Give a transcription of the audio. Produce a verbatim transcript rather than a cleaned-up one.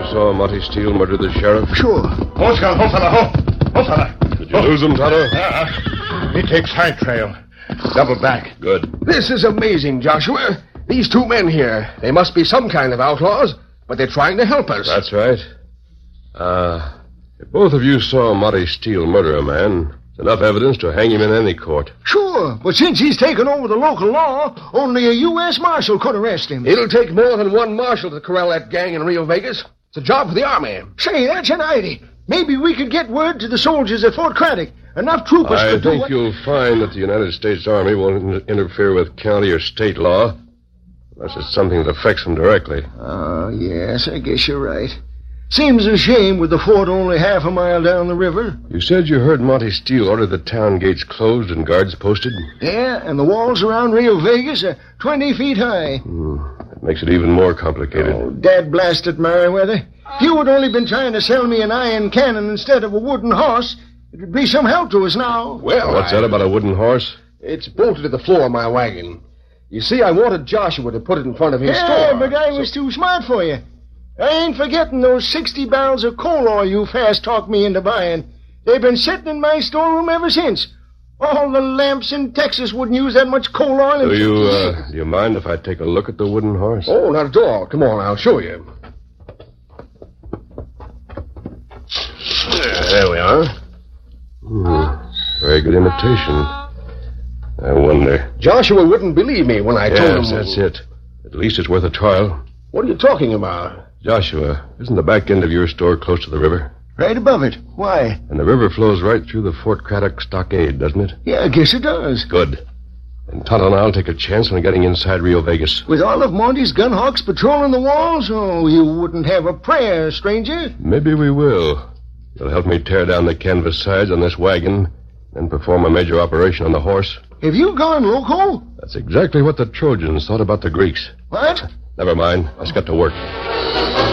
saw Monty Steele murder the sheriff? Sure. Hold, Scout. Hold, fella. Hold. Hold, fella. Did you oh. lose him, Tonto? Uh-uh. He takes side trail. Double back. Good. This is amazing, Joshua. These two men here, they must be some kind of outlaws, but they're trying to help us. That's right. Uh, if both of you saw Monty Steele murder a man, it's enough evidence to hang him in any court. Sure, but since he's taken over the local law, only a U S Marshal could arrest him. It'll take more than one marshal to corral that gang in Rio Vegas. It's a job for the Army. Say, that's an idea. Maybe we could get word to the soldiers at Fort Craddock. Enough troopers I to do think what... you'll find that the United States Army won't interfere with county or state law, unless it's something that affects them directly. Oh, yes, I guess you're right. Seems a shame with the fort only half a mile down the river. You said you heard Monty Steele order the town gates closed and guards posted? Yeah, and the walls around Rio Vegas are twenty feet high. Hmm. That makes it even more complicated. Oh, dad blasted Merriweather. If you had only been trying to sell me an iron cannon instead of a wooden horse, it would be some help to us now. Well, what's I... that about a wooden horse? It's bolted to the floor of my wagon. You see, I wanted Joshua to put it in front of his yeah, store. Yeah, but I was so... too smart for you. I ain't forgetting those sixty barrels of coal oil you fast-talked me into buying. They've been sitting in my storeroom ever since. All the lamps in Texas wouldn't use that much coal oil in Do you, uh, do you mind if I take a look at the wooden horse? Oh, not at all. Come on, I'll show you. There, there we are. Hmm. Very good imitation. I wonder. Joshua wouldn't believe me when I yes, told him... Yes, that's it. At least it's worth a trial. What are you talking about? Joshua, isn't the back end of your store close to the river? Right above it. Why? And the river flows right through the Fort Craddock stockade, doesn't it? Yeah, I guess it does. Good. And Tonto and I'll take a chance on getting inside Rio Vegas. With all of Monty's gun hawks patrolling the walls? Oh, you wouldn't have a prayer, stranger. Maybe we will. You'll help me tear down the canvas sides on this wagon and perform a major operation on the horse. Have you gone loco? That's exactly what the Trojans thought about the Greeks. What? Never mind. Let's get to work.